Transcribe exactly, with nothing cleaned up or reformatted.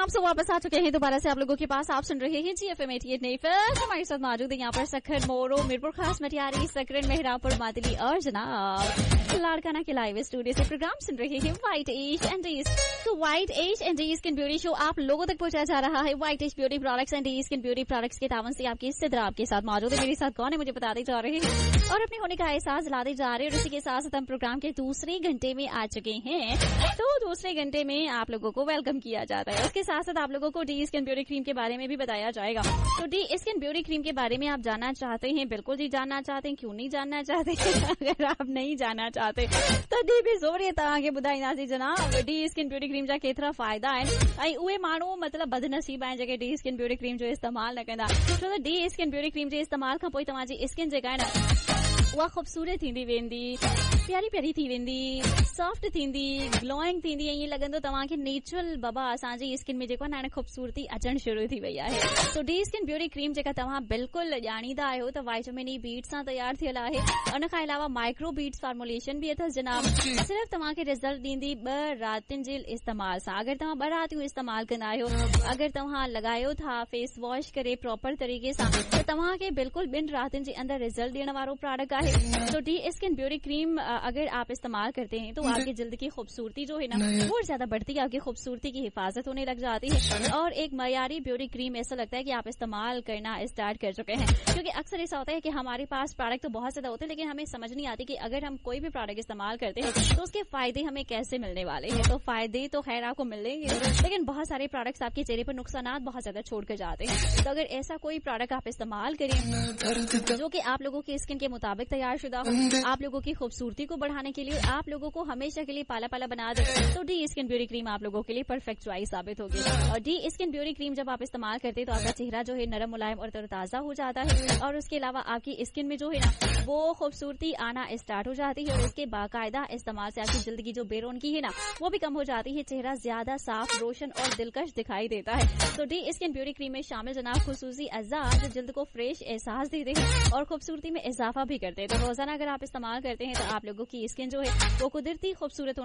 आप सब वापस आ चुके हैं दोबारा से आप लोगों के पास। आप सुन रहे हैं जी एफ एम एटी एट नहीं फिर हमारे साथ मौजूद है यहाँ पर सखर मोरो मीरपुर खास मटियारी सकरन मेहरापुर मादली और जनाब लाड़काना के लाइव स्टूडियो से प्रोग्राम सुन रहे हैं व्हाइट एज एंड डेज। तो white as and days skin beauty show आप लोगों तक पहुंचाया जा रहा है। White as beauty products and days skin beauty products के तावन से आपकी सिद्रा आपके साथ मौजूद है। मेरे साथ कौन है मुझे बताते जा रहे हैं और अपने होने का एहसास दिलाते जा रहे हैं। और इसी के साथ साथ हम प्रोग्राम के दूसरे घंटे में आ चुके हैं। तो दूसरे घंटे में आप लोगों को वेलकम किया जाता है। उसके साथ साथ आप लोगों को डी स्किन ब्यूटी क्रीम के बारे में भी बताया जाएगा। तो डी स्किन ब्यूटी क्रीम के बारे में आप जानना चाहते हैं, बिल्कुल जी जानना चाहते हैं, क्यों नहीं जानना चाहते अगर आप नहीं जानना चाहते तो दी भी जोर तव्हांखे ॿुधाईंदासीं जनाब डी स्किन ब्यूटी क्रीम जा केतिरा फ़ाइदा आहिनि ऐं उहे माण्हू मतिलबु बदनसीब आहिनि जेके डी स्किन ब्यूटी क्रीम जो इस्तेमालु न कंदा। छो त डी स्किन ब्यूटी क्रीम जे इस्तेमाल खां पोइ तव्हांजी स्किन जेका आहे न उहा ख़ूबसूरत थींदी वेंदी, प्यारी प्यारी थी वेंदी, सॉफ्ट थींदी, ग्लोइंग थींदी ऐं ईअं लॻंदो तव्हांखे नेचुरल बाबा असांजी स्किन में जेको आहे न हाणे ख़ूबसूरती अचणु शुरू थी वई आहे। सो डी स्किन ब्यूटी क्रीम जेका तव्हां बिल्कुलु ॼाणींदा आहियो त वाइटामिन ई बीट्स सां तयारु थियल आहे। उन खां अलावा माइक्रो बीट्स फॉर्मुलेशन बि अथसि जनाब। सिर्फ़ु तव्हांखे रिज़ल्ट ॾींदी ॿ रातियुनि जे इस्तेमाल सां। अगरि तव्हां ॿ रातियूं इस्तेमालु कंदा आहियो, अगरि तव्हां लॻायो था फेस वॉश करे प्रॉपर तरीक़े सां त तव्हांखे बिल्कुलु ॿिनि रातियुनि जे अंदरि रिज़ल्ट ॾियण वारो प्रोडक्ट आहे। तो डी स्किन ब्यूटी क्रीम अगर आप इस्तेमाल करते हैं तो आपकी जिल्द की खूबसूरती जो है ना वो ज्यादा बढ़ती है, आपकी खूबसूरती की हिफाजत होने लग जाती है और एक मयारी ब्यूटी क्रीम ऐसा लगता है कि आप इस्तेमाल करना स्टार्ट कर चुके हैं। क्योंकि अक्सर ऐसा होता है कि हमारे पास प्रोडक्ट तो बहुत ज्यादा होते हैं लेकिन हमें समझ नहीं आती कि अगर हम कोई भी प्रोडक्ट इस्तेमाल करते हैं तो उसके फायदे हमें कैसे मिलने वाले हैं। तो फायदे तो खैर आपको मिलेंगे लेकिन बहुत सारे प्रोडक्ट्स आपके चेहरे पर नुकसान बहुत ज्यादा छोड़ कर जाते हैं। तो अगर ऐसा कोई प्रोडक्ट आप इस्तेमाल करें जो कि आप लोगों की स्किन के मुताबिक तैयार शुदा हो, आप लोगों की खूबसूरती को बढ़ाने के लिए, आप लोगों को हमेशा के लिए पाला पाला बना दे, तो डी स्किन ब्यूटी क्रीम आप लोगों के लिए परफेक्ट चॉइस साबित होगी। और डी स्किन ब्यूटी क्रीम जब आप इस्तेमाल करते हैं तो आपका चेहरा जो है नरम मुलायम और तरोताजा हो जाता है और उसके अलावा आपकी स्किन में जो है ना वो खूबसूरती आना स्टार्ट हो जाती है और उसके बाकायदा इस्तेमाल से आपकी जल्द की जो बेरौनकी है ना वो भी कम हो जाती है। चेहरा ज्यादा साफ, रोशन और दिलकश दिखाई देता है। तो डी स्किन ब्यूटी क्रीम में शामिल जनाब खुसूसी अज्जा जो जल्द को फ्रेश एहसास देते हैं और खूबसूरती में इजाफा भी करते हैं। तो रोजाना अगर आप इस्तेमाल करते हैं तो आप लोगों की स्किन जो है वो कुदरती खूबसूरत